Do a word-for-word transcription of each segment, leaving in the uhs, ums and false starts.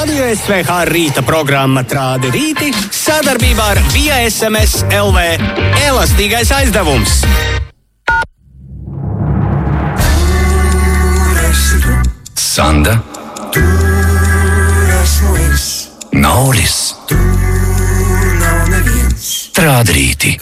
Radio S V H rīta programma Trādi rīti sadarbībā ar Via S M S L V elastīgais aizdevums. Sanda, Naulis, Trādi rīti,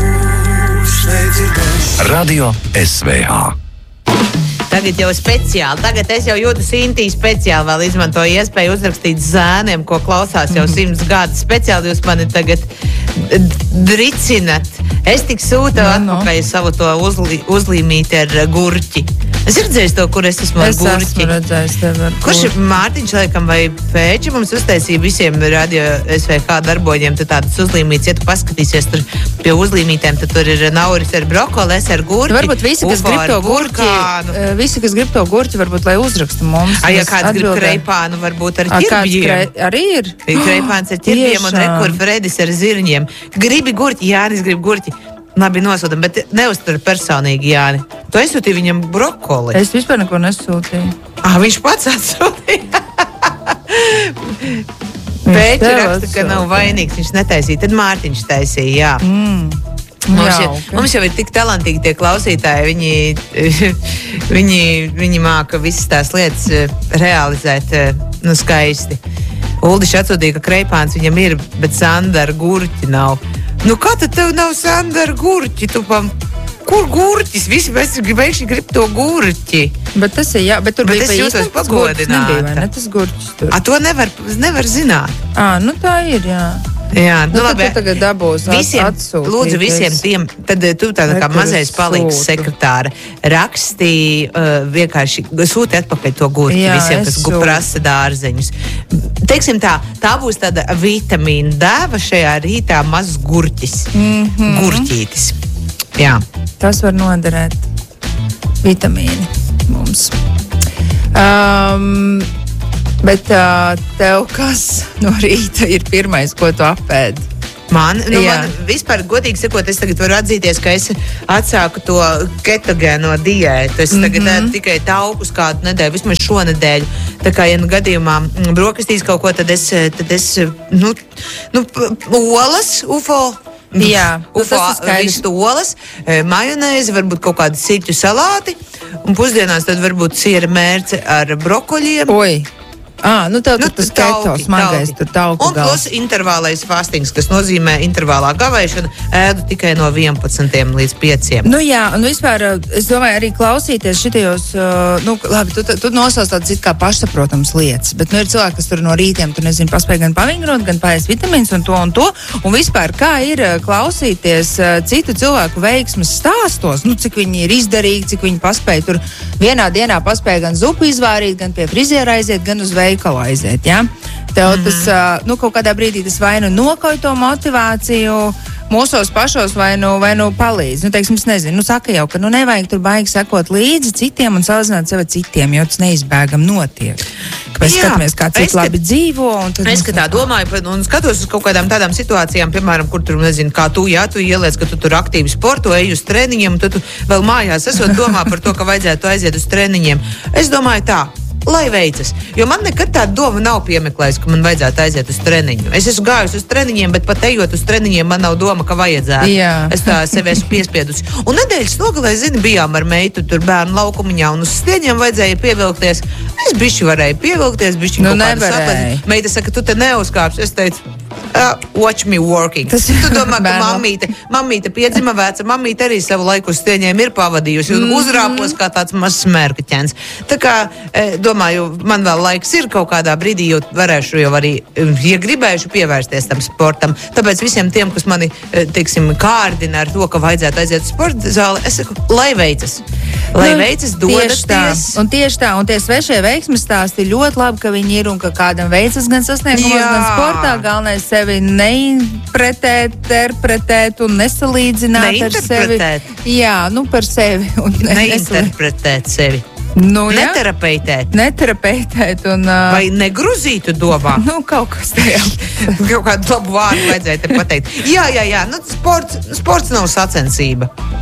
Radio S V H. Tagad jau speciāli, tagad es jau jūtu Sintī speciāli, vēl izmantoju iespēju uzrakstīt zēniem, ko klausās jau simts gadus. Speciāli jūs mani tagad dricinat. Es tik sūtu no, no. atpakaļ savu to uzlī, uzlīmīti ar gurķi. Es redzēju to, kur es esmu ar es gurķi. Es esmu redzējis tev ar Kurš ir Mārtiņš, laikam, vai Pēči mums uztaisīja visiem Radio S V H darboņiem tādas uzlīmītas. Ja tu paskatīsies tur pie uzlīmītēm, tad tur ir nauris ar brokoli, es ar gurķi. Varbūt visi, kas grib to gurķi, visi, kas grib to gurķi, varbūt, lai uzraksta mums. A, ja kāds atbildē. Grib kreipānu, varbūt ar ķirbjiem. Krei, arī ir? Kreipāns ar ķirbjiem un rekur Fredis ar zirņiem. Gribi gurķi, Jānis grib gurķi. Labi, nosūtam, bet neuztur personīgi, Jāni. Tu aizsūtīji viņam brokoli. Es vispār neko nesūtīju. Ah, viņš pats atsūtīja. Pēči raksta, ka nav vainīgs, viņš netaisīja. Tad Mārtiņš taisīja, jā. Mm. Mums, jā, jau, okay. mums jau ir tik talantīgi tie klausītāji, viņi, viņi, viņi māka visas tās lietas realizēt nu, skaisti. Uldiš atsūtīja, ka kreipāns viņam ir, bet Sanda ar gurķi nav. Nu, kā tad tev nav Sanda ar gurķi? Tu pam... Kur gurķis? Visi mēs gribējuši grib to gurķi. Bet tas ir, jā, bet tur bet bija es jūtos pagodināta. Nebija, vai ne, tas gurķis tur? A, to nevar, nevar zināt. Ā, nu tā ir, jā. Jā, nu, nu labi. Tu tagad dabūs visiem, atsūtīt. Lūdzu, visiem tiem, tad tu tāda kā mazais palīgs sekretāra rakstīja, uh, vienkārši sūti atpakaļ to gurķi jā, visiem, kas gu prasa dārzeņus. Teiksim tā, tā būs tāda vitamīna dēva šajā rītā mazs gurķis. Mm-hmm. Gurķītis. Jā. Tas var noderēt vitamīni mums. Um, bet uh, tev kas no rīta ir pirmais, ko tu apēdi? Man, nu, man vispār, godīgi sakot, es tagad varu atzīties, ka es atsāku to ketogēno diētu. Es tagad mm-hmm. tikai taupus kādu nedēļu, vismaz šonedēļu. Tā kā, ja nu gadījumā brokastīs kaut ko, tad es, tad es nu, nu, olas, ufo. Jā, Ufo, visu olas, majonēzi, varbūt kaut kādu siļķu salāti, un pusdienās tad varbūt siera mērce ar brokoļiem. Oi! Ah, nu tev nu, tas keto smagais, tur tauku un plus intervālais fastings, kas nozīmē intervālā gavēšana, ēdu tikai no vienpadsmitiem līdz pieciem. Nu jā, un vispār, es domāju, arī klausīties šitajos, nu, labi, tu, tu nosauc tādas it kā pašsaprotams lietas, bet nu ir cilvēki, kas tur no rītiem, tu nezinu, paspēj gan pavingrot, gan paēst vitamīns un to un to, un vispār kā ir klausīties citu cilvēku veiksmes stāstos, nu, cik viņi ir izdarīgi, cik viņi paspēj tur vienā dienā paspēj gan zupu izvārīt, gan pie friziera aiziet, gan uz veikalu aiziet, ja? Tev mm-hmm. tas, nu, kaut kādā brīdī tas vai nu nokauj to motivāciju mūsos pašos vai nu, vai nu palīdz. Nu, teiksim, es nezinu, nu, saka jau, ka nu nevajag tur baigi sekot līdzi citiem un salīdzināt sevi citiem, jo tas neizbēgam notiek. Mēs Jā, skatāmies, kā citi labi kad, dzīvo. Un tad es, ka tā domāju, un skatos uz kaut kādām tādām situācijām, piemēram, kur tur, nezinu, kā tu, jā, tu ieliec, ka tu tur aktīvi sporto, ej uz treniņiem, un tad tu vēl mājās esot domā par to, ka vajadzētu aiziet uz treniņiem. Es domāju tā. Lai veicas. Jo man nekad tāda doma nav piemeklējusi, ka man vajadzētu aiziet uz treniņu. Es esmu gājusi uz treniņiem, bet pat ejot uz treniņiem, man nav doma, ka vajadzētu. Jā. Es tā sevi esmu piespiedusi. Un nedēļas nogalē, zini, bijām ar meitu tur bērnu laukumiņā un uz stieņiem vajadzēja pievilkties. Es bišķi varēju pievilkties, bišķi nu, kaut kādu saplēt. Meita saka, tu te neuzkāpsi. Es teicu, uh, watch me working. Tas tu domā, ka mammīte, mammīte piedzima veca, mammīte arī savu laiku uz stieņiem ir pavadījusi un mm-hmm. uzrāpos kā tāds mazs smērkaķens. Tā kā, domāju, man vēl laiks ir kaut kādā brīdī, jo varēšu jau arī, ja gribējuši pievērsties tam sportam. Tāpēc visiem tiem, kas mani, teiksim, kārdina ar to, ka vajadzētu aiziet uz sporta zāli, es saku, lai veicas. Lai nu, veicas, dodaties. Tā. Un tieši tā, un tie svešie veiksmes stāsti ir ļoti labi, ka viņi ir un ka kādam veicas gan sasniegumos, gan sportā. Galvenais sevi neinterpretēt, interpretēt un nesalīdzināt ar sevi. Jā, nu par sevi. Un neinterpretēt sevi. Nu, neterapeitēt. Neterapeitēt un... Uh, vai negruzītu domā? Nu, kaut kas tajā. Kaut kādu labu vārdu vajadzēja te pateikt. Jā, jā, jā, nu sports, sports nav sacensība.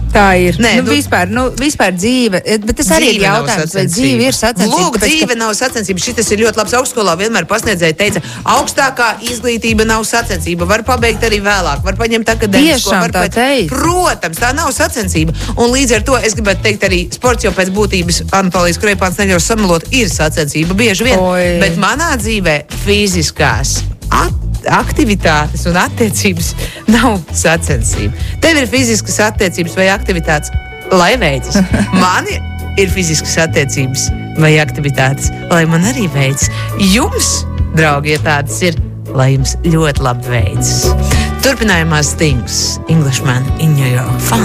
Tā ir. Nē, nu, nu- vispār, nu, vispār dzīve, bet tas arī ir Dzīve nav jautājums, vai sacensība. dzīve ir sacensība. Lūk, tāpēc, dzīve nav sacensība. Šitas ir ļoti labs. Augstskolā vienmēr pasniedzēji teica, augstākā izglītība nav sacensība. Var pabeigt arī vēlāk, var paņemt akadēmisko. Tiešām var tā teikt. Protams, tā nav sacensība. Un līdz ar to es gribētu teikt arī sports jau pēc būtības Anatolijas Kreipāns neļaus samalot ir sacensība bieži vien. Oi. Bet manā dzīvē fiziskās at aktivitātes un attiecības nav sacensība. Tev ir fiziskas attiecības vai aktivitātes, lai veicas. Mani ir fiziskas attiecības vai aktivitātes, lai man arī veicas. Jums, draugi, ja tādas ir, lai jums ļoti labi veicas. Turpinājumā Stings, Englishman in New York. Fun.